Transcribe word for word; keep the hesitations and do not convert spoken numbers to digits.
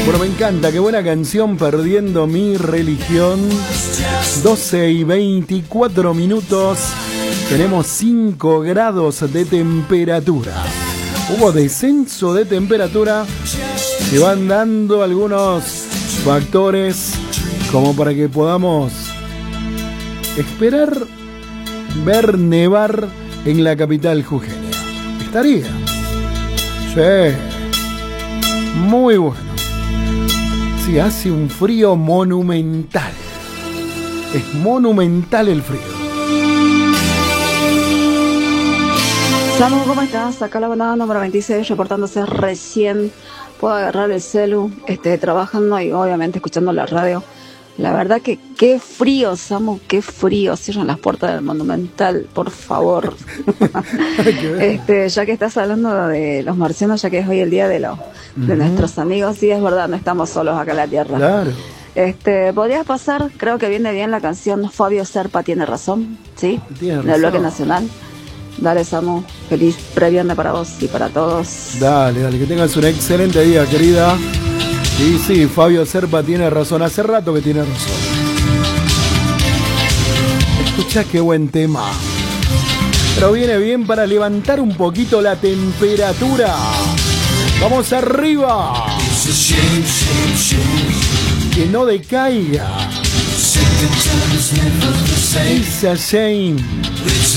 Bueno, me encanta, qué buena canción, Perdiendo mi religión. doce y veinticuatro minutos. Tenemos cinco grados de temperatura. Hubo descenso de temperatura. Se van dando algunos factores como para que podamos esperar ver nevar en la capital jujeña. ¿Estaría? Sí. Muy bueno. Sí, hace un frío monumental. Es monumental el frío. Samu, ¿cómo estás? Acá la bandada número veintiséis reportándose recién. Puedo agarrar el celu, este, trabajando y obviamente escuchando la radio. La verdad que qué frío, Samu, qué frío. Cierran las puertas del Monumental, por favor. este, ya que estás hablando de los marcianos, ya que es hoy el día de, los, de uh-huh. nuestros amigos, sí, es verdad, no estamos solos acá en la Tierra. Claro. Este, podrías pasar, creo que viene bien la canción Fabio Serpa tiene razón, ¿sí? Tiene razón. Del bloque nacional. Dale, Samu, feliz previernes para vos y para todos. Dale, dale, que tengas un excelente día, querida. Y sí, Fabio Serpa tiene razón, hace rato que tiene razón. Escuchá qué buen tema. Pero viene bien para levantar un poquito la temperatura. ¡Vamos arriba! Que no decaiga. It's a shame.